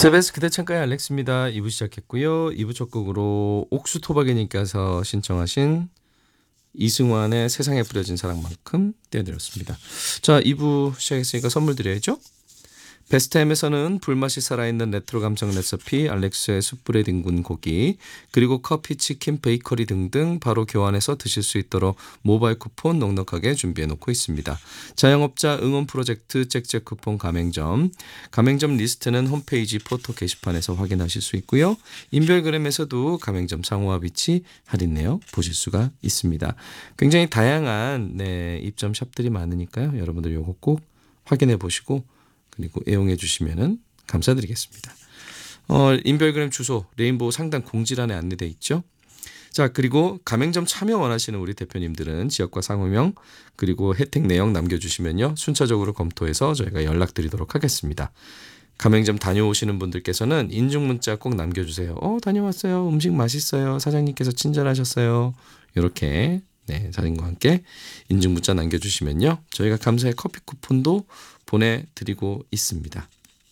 SBS 그대 창가의 알렉스입니다. 2부 시작했고요. 2부 첫 곡으로 옥수토박이님께서 신청하신 이승환의 세상에 뿌려진 사랑만큼 띄워드렸습니다. 자, 2부 시작했으니까 선물 드려야죠. 베스트햄에서는 불맛이 살아있는 레트로 감성 레시피 알렉스의 숯불에 뒹군 고기, 그리고 커피, 치킨, 베이커리 등등 바로 교환해서 드실 수 있도록 모바일 쿠폰 넉넉하게 준비해놓고 있습니다. 자영업자 응원 프로젝트 잭잭 쿠폰 가맹점 리스트는 홈페이지 포토 게시판에서 확인하실 수 있고요. 인별그램에서도 가맹점 상호와 위치 할인 내역 보실 수가 있습니다. 굉장히 다양한 입점 샵들이 많으니까요. 여러분들 요거 꼭 확인해 보시고 그리고 애용해 주시면 감사드리겠습니다. 인별그램 주소 레인보우 상단 공지란에 안내되어 있죠. 자, 그리고 가맹점 참여 원하시는 우리 대표님들은 지역과 상호명 그리고 혜택 내역 남겨주시면요. 순차적으로 검토해서 저희가 연락드리도록 하겠습니다. 가맹점 다녀오시는 분들께서는 인증문자 꼭 남겨주세요. 다녀왔어요. 음식 맛있어요. 사장님께서 친절하셨어요. 이렇게 사진과 함께 인증문자 남겨주시면요. 저희가 감사의 커피 쿠폰도 보내드리고 있습니다.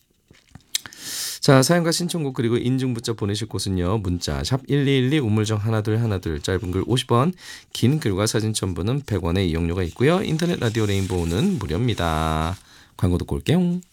자, 사연과 신청곡 그리고 인증문자 보내실 곳은요. 문자 샵 1212 우물정 1212 짧은 글 50원, 긴 글과 사진 첨부는 100원의 이용료가 있고요. 인터넷 라디오 레인보우는 무료입니다. 광고 듣고 올게요.